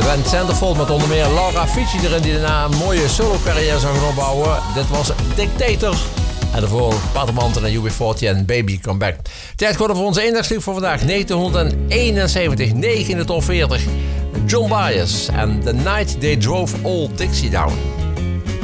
De band Centerfold met onder meer Laura Fici erin, die daarna een mooie solo-carrière zou gaan opbouwen. Dit was Dictator. En daarvoor Patermanten en UB40 en Baby Come Back. Tijd geworden voor onze indekslied voor vandaag. 1971, 9 in de top 40. John Byers en The Night They Drove Old Dixie Down.